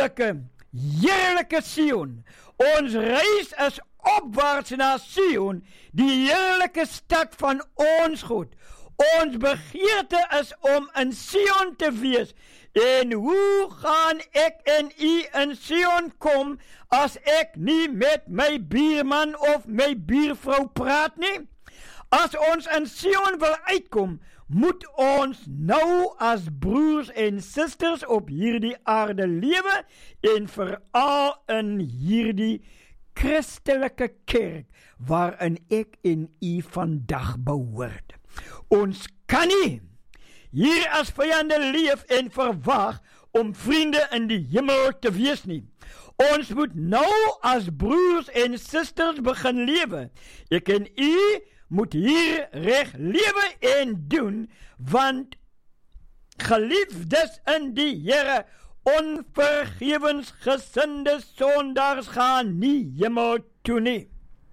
heerlijke Sion. Ons reis is opwaarts naar Sion, die heerlijke stad van ons God. Ons begeerte is om in Sion te wees. En hoe gaan ek en u in Sion kom, as ek nie met my buurman of my buurvrou praat nie? As ons in Sion wil uitkom, moet ons nou as broers en susters op hierdie aarde lewe, en veral in hierdie Christelike kerk, waarin ek en u vandag behoort. Ons kan nie hier as vyande leef en verwag om vriende in die hemel te wees nie. Ons moet nou as broers en susters begin lewe. Ek en u moet hier reg lewe en doen, want geliefdes in die Here, onvergewensgesinde sondaars gaan nie hemel toe nie.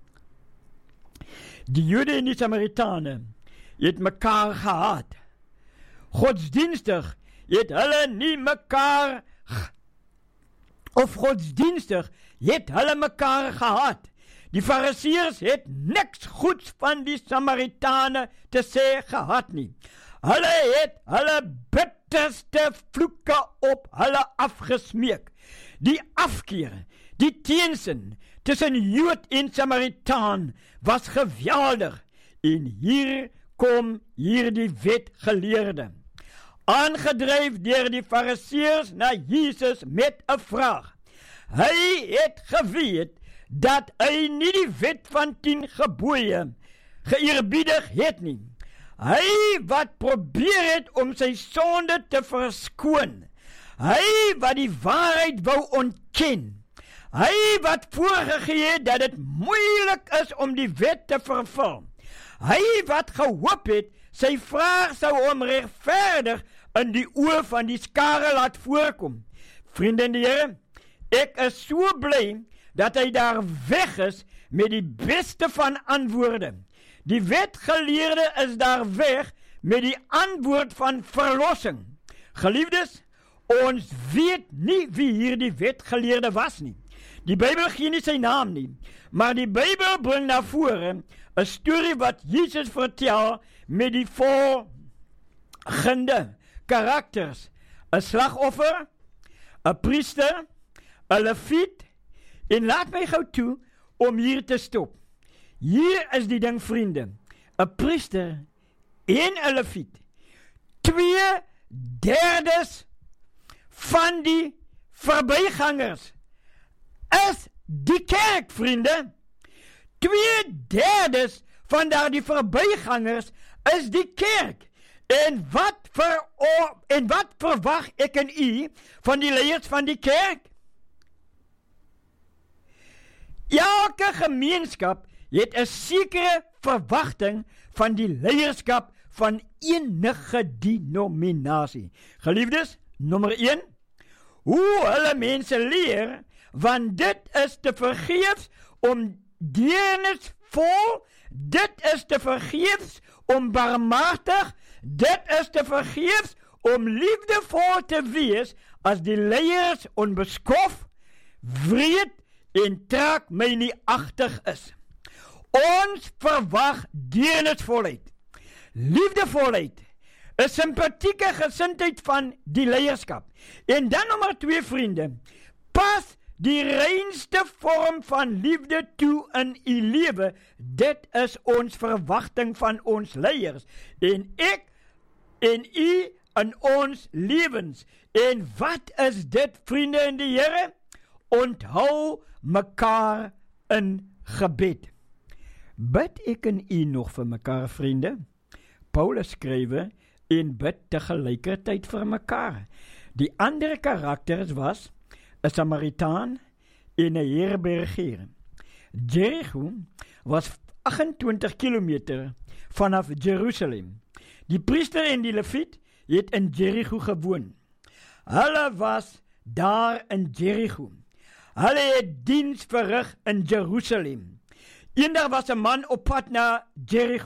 Die Jode en die Samaritane het mekaar gehaat. Godsdienstig het hulle nie mekaar, of godsdienstig het hulle mekaar gehaat. Die Fariseërs het niks goeds van die Samaritane te sê gehad nie. Hulle het hulle bitterste vloeke op hulle afgesmeek. Die afkeer, die teensin tussen Jood en Samaritaan was geweldig. En hier kom hierdie wetgeleerde, aangedryf deur die Fariseërs na Jesus met 'n vraag. Hy het geweet dat hy nie die wet van 10 gebooie geëerbiedig het nie. Hy wat probeer het om sy sonde te verskoon. Hy wat die waarheid wou ontken. Hy wat voorgegee het dat dit moeilik is om die wet te vervul. Hy wat gehoop het, sy vraag sou hom regverdig in die oë van die skare laat voorkom. Vriende in die Here, ek is so bly dat hy daar weg is met die beste van antwoorde. Die wetgeleerde is daar weg met die antwoord van verlossing. Geliefdes, ons weet nie wie hierdie wetgeleerde was nie. Die Bybel gee nie sy naam nie, maar die Bybel bring na vore 'n storie wat Jesus vertel met die volgende karakters: 'n slagoffer, 'n priester, 'n leviet, en laat my gou toe om hier te stop. Hier is die ding, vriende, 'n priester en 'n leviet. 2/3 van die verbygangers is die kerk, vriende. 2/3 van daardie verbygangers is die kerk. En wat verwag ek en u van die leiers van die kerk? Elke gemeenskap het 'n sekere verwagting van die leierskap van enige denominasie. Geliefdes, nommer 1, hoe hulle mense leer, want dit is te vergeefs om deernisvol, dit is te vergeefs om barmhartig, dit is te vergeefs om liefdevol te wees as die leiers onbeskof, wreed en trek my nie agtig is. Ons verwag deernisvolheid, liefdevolheid, 'n simpatieke gesindheid van die leierskap. En dan nommer 2, vriende, pas die reinste vorm van liefde toe in u lewe. Dit is ons verwagting van ons leiers, en ek en u in ons lewens. En wat is dit, vriende in die Here? Onthou mekaar in gebed. Bid ek en u nog vir mekaar, vriende? Paulus skrywe, en bid tegelijkertijd vir mekaar. Die andere karakters was 'n Samaritaan en 'n herbergier. Jericho was 28 kilometer vanaf Jerusalem. Die priester en die leviet het in Jericho gewoon. Hulle was daar in Jericho. Hulle het diens verrig in Jerusalem. Eendag was 'n man op pad na Jericho.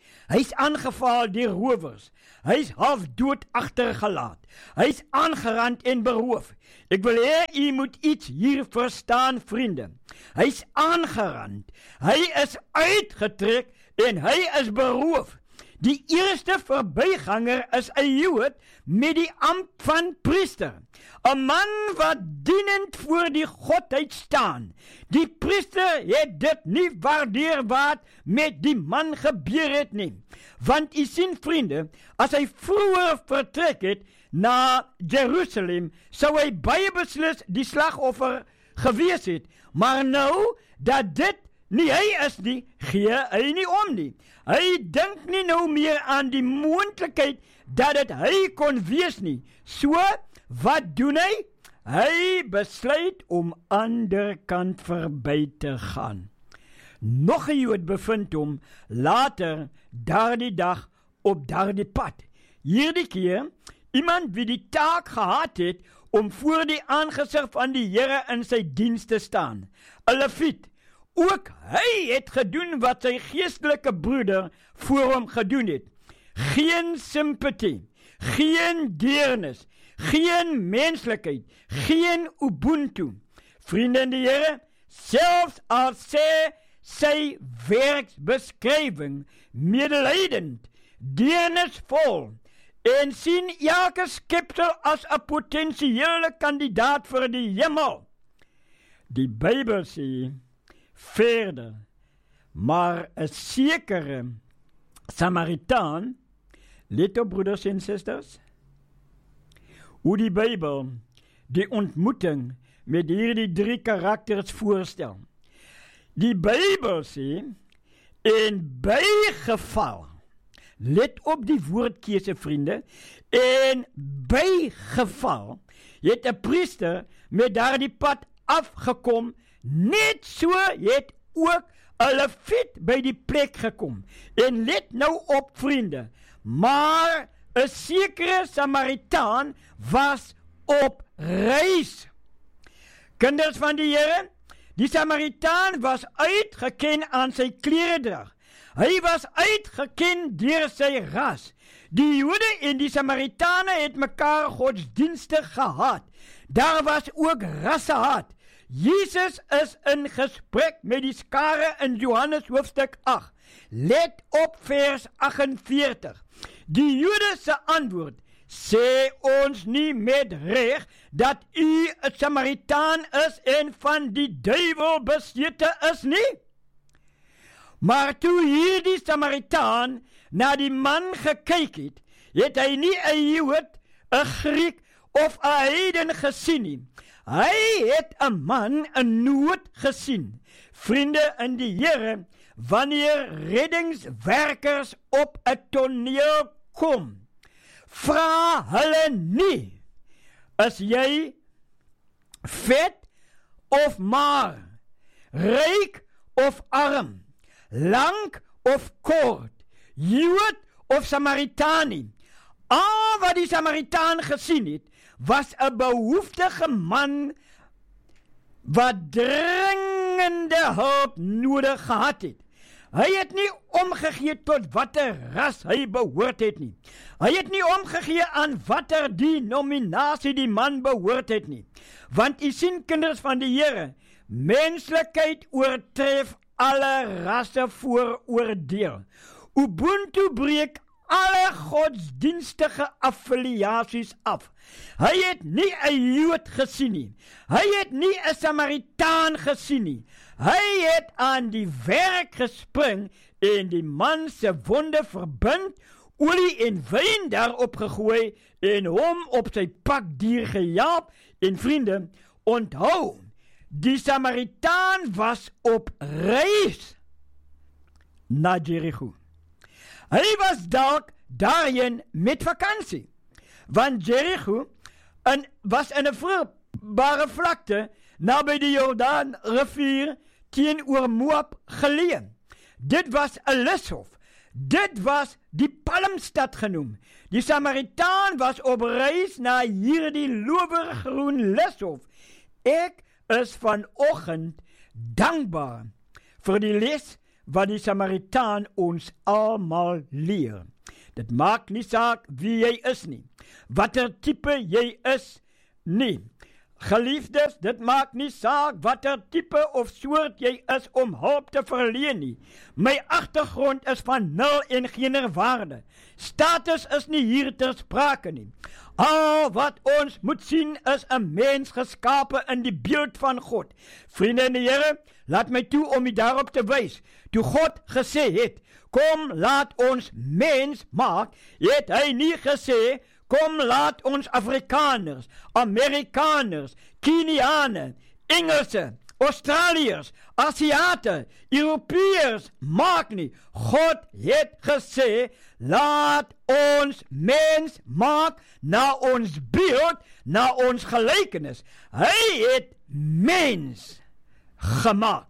Hy is aangeval deur rowers. Hy is half dood agtergelaat. Hy is aangerand en beroof. Ek wil hê u moet iets hier verstaan, vriende. Hy is aangerand. Hy is uitgetrek en hy is beroof. Die eerste verbyganger is 'n Jood met die ampt van priester. 'n man wat dienend voor die godheid staan. Die priester het dit nie waardeer wat met die man gebeur het nie. Want u sien, vriende, as hy vroeër vertrek het na Jerusalem, sou hy baie beslis die slagoffer gewees het. Maar nou, dat dit nie hy is nie, gee hy nie om nie. Hy dink nie nou meer aan die moontlikheid dat dit hy kon wees nie. So, wat doen hy? Hy besluit om ander kant verby te gaan. Nog 'n Jood bevind hom later daardie dag op daardie pad. Hierdie keer iemand wie die taak gehad het om voor die aangesig van die Here in sy diens te staan. 'n Leviet. Ook hy het gedoen wat sy geestelike broeder voor hom gedoen het. Geen simpatie, geen deernis, geen menslikheid, geen ubuntu. Vriende in die Here, selfs al sê sy werksbeskrywing medelydend, deernisvol en sien elke skepsel as 'n potensiële kandidaat vir die hemel. Die Bybel sê verder, maar 'n sekere Samaritaan, let op broeders en susters, hoe die Bybel die ontmoeting met hierdie 3 karakters voorstel. Die Bybel sê, en bygeval, let op die woordkeuse, vriende, en bygeval, het 'n priester met daardie pad afgekom, net so het ook 'n Leviet by die plek gekom. En let nou op, vriende, maar 'n sekere Samaritaan was op reis. Kinders van die Here, die Samaritaan was uitgeken aan sy kleredrag. Hy was uitgeken deur sy ras. Die Jode en die Samaritane het mekaar godsdienstig gehaat. Daar was ook rassehaat. Jesus is in gesprek met die skare in Johannes hoofstuk 8. Let op vers 48. Die Jode se antwoord: sê ons nie met reg dat u 'n Samaritaan is en van die duiwel besete is nie? Maar toe hierdie Samaritaan na die man gekyk het, het hy nie 'n Jood, 'n Griek of 'n heiden gesien nie. Hy het 'n man in nood gesien. Vriende in die Here, wanneer reddingswerkers op 'n toneel kom, vra hulle nie, is jy vet of maar, ryk of arm, lang of kort, Jood of Samaritani. Al wat die Samaritaan gesien het, was 'n behoeftige man wat dringende hulp nodig gehad het. Hy het nie omgegee tot watter ras hy behoort het nie. Hy het nie omgegee aan watter denominasie die man behoort het nie. Want u sien, kinders van die Here, menslikheid oortref alle rasse vooroordeel. Ubuntu breek alle godsdienstige affiliasies af. Hy het nie 'n Jood gesien nie. Hy het nie 'n Samaritaan gesien nie. Hy het aan die werk gespring en die man se wonde verbind, olie en wyn daarop gegooi en hom op sy pakdier gejaag. En vriende, onthou, die Samaritaan was op reis na Jericho. Hy was dalk daarheen met vakansie, want Jericho was in 'n vrugbare vlakte naby die Jordaan rivier teenoor Moab geleë. Dit was 'n lusthof. Dit was die Palmstad genoem. Die Samaritaan was op reis na hierdie lowergroen lusthof. Ek is vanoggend dankbaar vir die les wat die Samaritaan ons almal leer. Dit maak nie saak wie jy is nie, watter type jy is nie. Geliefdes, dit maak nie saak watter type of soort jy is om hulp te verleen nie. My agtergrond is van nul en geen waarde. Status is nie hier ter sprake nie. Al wat ons moet sien is 'n mens geskape in die beeld van God. Vriende in die Here, laat my toe om u daarop te wys. Toe God gesê het, kom laat ons mens maak, het hy nie gesê, kom laat ons Afrikaners, Amerikaners, Keniane, Engelse, Australiërs, Asiate, Europeërs maak nie. God het gesê, laat ons mens maak na ons beeld, na ons gelykenis. Hy het mens gemaak.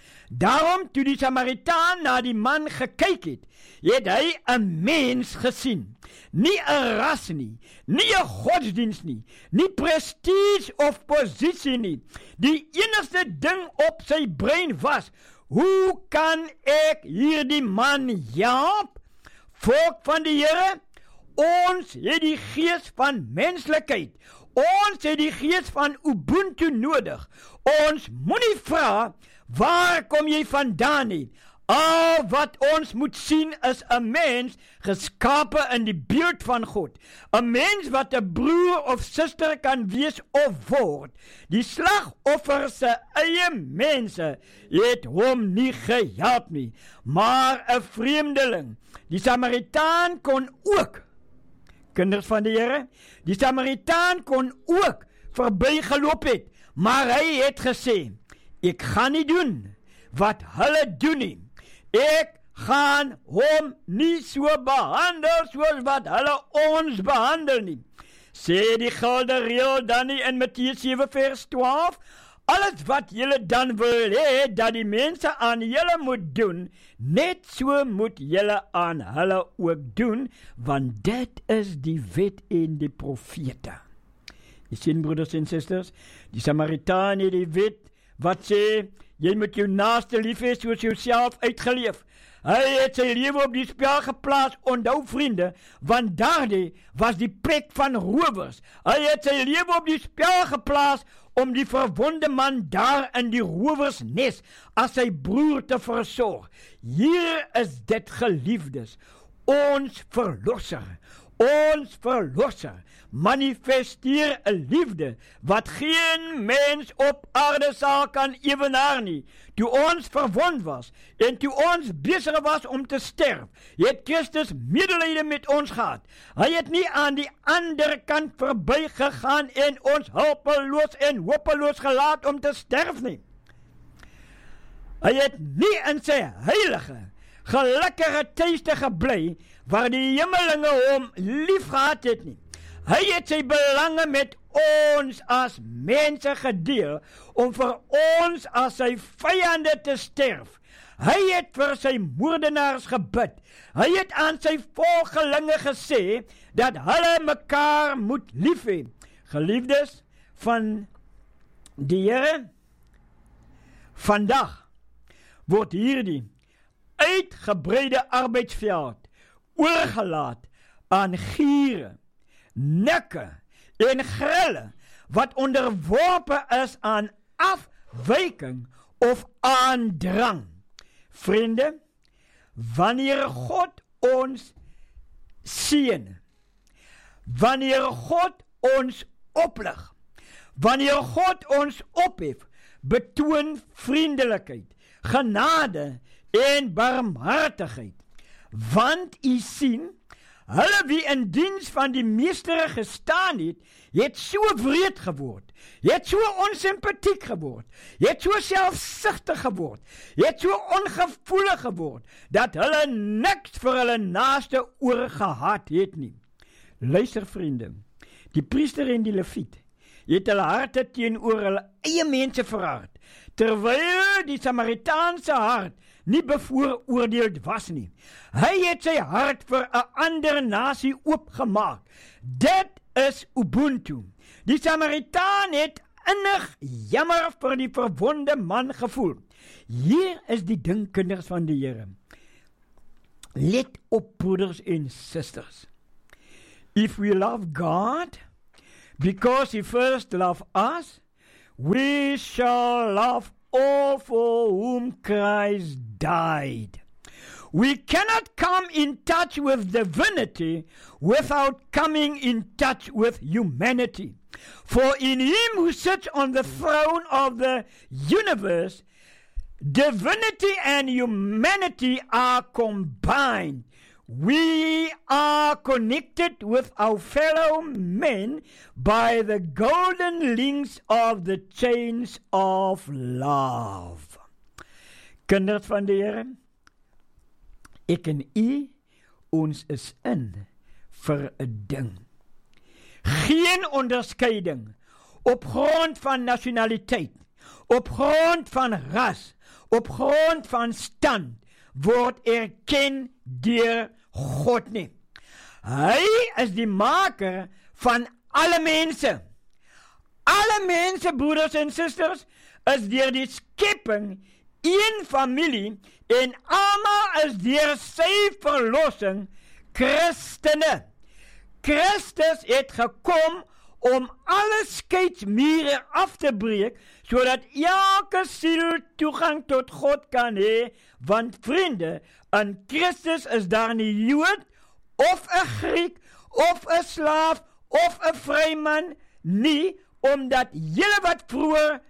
Daarom, toe die Samaritaan na die man gekyk het hy 'n mens gesien. Nie 'n ras nie, nie 'n godsdienst nie prestige of posisie nie. Die enigste ding op sy brein was, hoe kan ek hierdie man help? Volk van die Here, ons het die gees van menslikheid. Ons het die gees van Ubuntu nodig. Ons moenie vra, waar kom jy vandaan nie? Al wat ons moet sien is 'n mens geskape in die beeld van God. 'n Mens wat 'n broer of suster kan wees of word. Die slagoffer se eie mense het hom nie gehelp nie, maar 'n vreemdeling. Die Samaritaan kon ook, kinders van die Here, die Samaritaan kon ook verbygeloop het, maar hy het gesê, ek gaan nie doen wat hulle doen nie. Ek gaan hom nie so behandel soos wat hulle ons behandel nie. Sê die gouden reël dan nie in Matteus 7 vers 12, alles wat julle dan wil hê dat die mense aan julle moet doen, net so moet julle aan hulle ook doen, want dit is die wet en die profete. Jy sien, broeders en susters, die Samaritaan het die wet wat sê, jy moet jou naaste lief hê soos jouself uitgeleef. Hy het sy lewe op die spel geplaas, onthou vriende, want daardie was die plek van rowers. Hy het sy lewe op die spel geplaas om die verwonde man daar in die rowersnes as sy broer te versorg. Hier is dit, geliefdes, ons verlosser. Ons verlosser manifesteer 'n liefde wat geen mens op aarde sal kan evenaar nie. Toe ons verwond was en toe ons besig was om te sterf, het Christus medelyde met ons gehad. Hy het nie aan die ander kant verby gegaan en ons hulpeloos en hopeloos gelaat om te sterf nie. Hy het nie in sy heilige, gelukkige tuiste gebly waar die hemelinge hom lief gehad het nie. Hy het sy belange met ons as mense gedeel om vir ons as sy vyande te sterf. Hy het vir sy moordenaars gebid. Hy het aan sy volgelinge gesê dat hulle mekaar moet lief hê. Geliefdes van die Here, vandag word hierdie uitgebreide arbeidsveld oorgelaat aan giere, nekke en grille wat onderworpe is aan afwyking of aandrang. Vriende, wanneer God ons seën, wanneer God ons oplig, wanneer God ons ophef, betoon vriendelikheid, genade en barmhartigheid. Want u sien, hulle wie in diens van die meester gestaan het so wreed geword, het so onsympathiek geword, het so selfsugtig geword, het so ongevoelig geword, dat hulle niks vir hulle naaste oorgehad het nie. Luister vriende, die priester en die leviet het hulle harte teenoor hulle eie mense verhard, terwyl die Samaritaanse hart nie bevooroordeeld was nie. Hy het sy hart vir 'n ander nasie oopgemaak. Dit is Ubuntu. Die Samaritaan het innig jammer vir die verwonde man gevoel. Hier is die ding, kinders van die Here. Let op, broeders en susters. If we love God, because He first loved us, we shall love all for whom Christ died. We cannot come in touch with divinity without coming in touch with humanity. For in Him who sits on the throne of the universe, divinity and humanity are combined. We are connected with our fellow men by the golden links of the chains of love. Kinders van die Here, ek en u, ons is in vir 'n ding. Geen onderskeiding op grond van nationaliteit, op grond van ras, op grond van stand word erken deur God nie. Hy is die maker van alle mense. Alle mense, broeders en susters, is deur die skepping een familie en almal is deur sy verlossing Christene. Christus het gekom om alle skeidsmure af te breek, sodat elke siel toegang tot God kan hê, want vriende, in Christus is daar nie Jood, of 'n Griek, of 'n slaaf, of 'n vryman, nie, omdat julle wat vroeër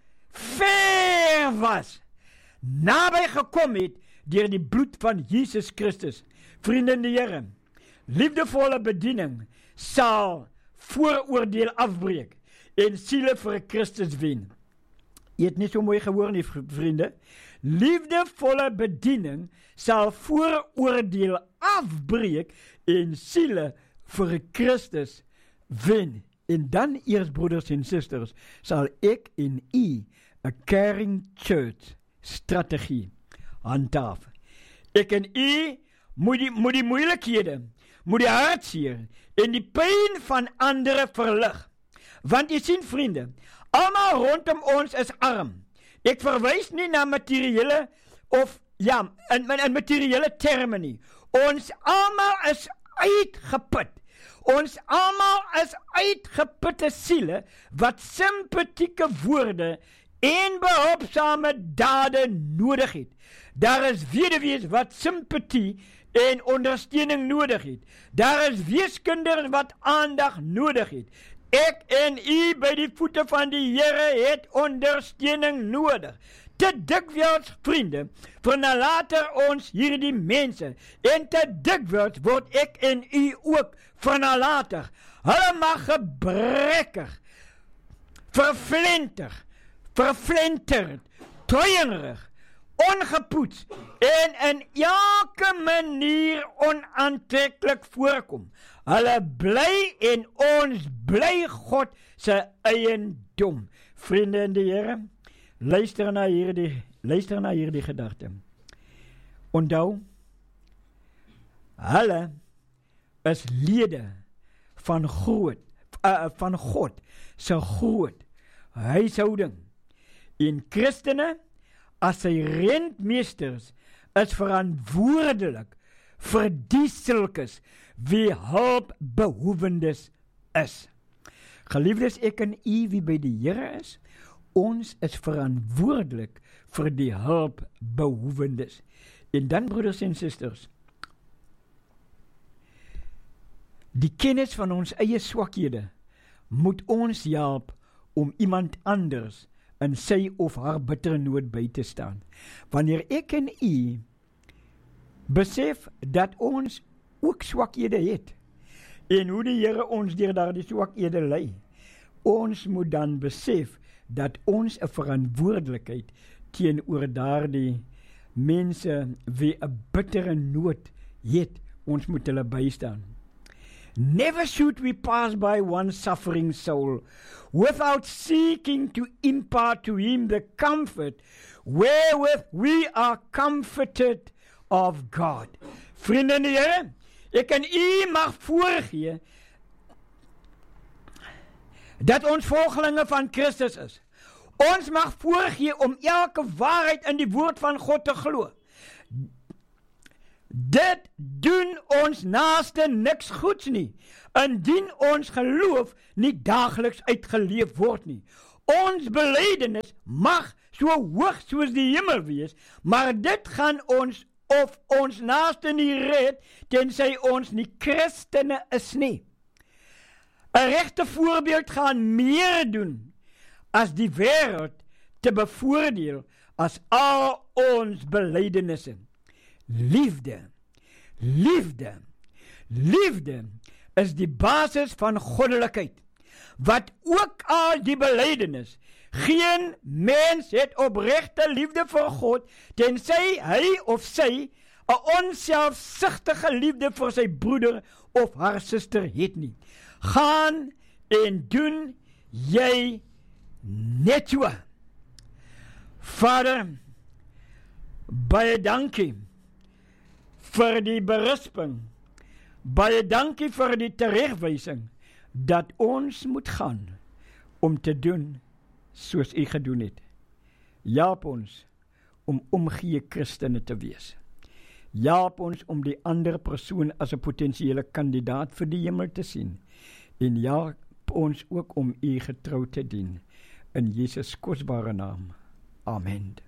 ver was, naby gekom het, deur die bloed van Jesus Christus. Vriende in die Here, liefdevolle bediening sal vooroordeel afbreek en siele vir Christus wen. Jy het nie so mooi gehoor nie, vriende. Liefdevolle bediening sal vooroordeel afbreek en siele vir Christus wen. En dan eers, broeders en susters, sal ek en u 'n caring church strategie handhaaf. Ek en u moet die moeilikhede, moet die hartseer en die pyn van ander verlig. Want jy sien, vriende, almal rondom ons is arm. Ek verwys nie na materiële of in materiële terme nie. Ons almal is uitgeput. Ons almal is uitgeputte siele wat simpatieke woorde en behulpsame dade nodig het. Daar is weduwees wat simpatie en ondersteuning nodig het. Daar is weeskinders wat aandag nodig het. Ek en u by die voete van die Here het ondersteuning nodig. Te dikwels, vriende, vernalater ons hierdie mense, en te dikwels word ek en u ook vernalater. Hulle mag gebrekkig, verflinterd, toeierig, ongepoets en in elke manier onaantreklik voorkom. Hulle bly en ons bly God se eiendom. Vriende in die Here, luister na hierdie gedagte. Onthou, hulle is lede van God se groot huishouding. En Christene as sy rentmeesters is verantwoordelik vir die sulkes wie hulpbehoewendes is. Geliefdes, ek en u wie by die Here is, ons is verantwoordelik vir die hulpbehoewendes. En dan, broeders en susters, die kennis van ons eie swakhede moet ons help om iemand anders in sy of haar bittere nood by te staan. Wanneer ek en u besef dat ons ook swakhede het, en hoe die Here ons deur daardie swakhede lei, ons moet dan besef dat ons 'n verantwoordelikheid teenoor daardie mense wie 'n bittere nood het, ons moet hulle bystaan. Never should we pass by one suffering soul without seeking to impart to him the comfort wherewith we are comforted of God. Vriende in die Here, ek en u mag voorgee dat ons volgelinge van Christus is. Ons mag voorgee om elke waarheid in die woord van God te glo. Dit doen ons naaste niks goeds nie, indien ons geloof nie daagliks uitgeleef word nie. Ons belydenis mag so hoog soos die hemel wees, maar dit gaan ons of ons naaste nie red, tensy ons nie Christene is nie. 'n regte voorbeeld gaan meer doen as die wêreld te bevoordeel as al ons belydenisse. Liefde is die basis van goddelikheid, wat ook al die belydenis. Geen mens het opregte liefde vir God, tensy hy of sy 'n onselfsugtige liefde vir sy broeder of haar suster het nie. Gaan en doen jy net so. Vader, baie dankie vir die berisping, baie dankie vir die teregwysing, dat ons moet gaan om te doen soos u gedoen het. Help ons om omgee Christene te wees. Help ons om die ander persoon as 'n potensiële kandidaat vir die hemel te sien. En help ons ook om u getrou te dien. In Jesus kosbare naam. Amen.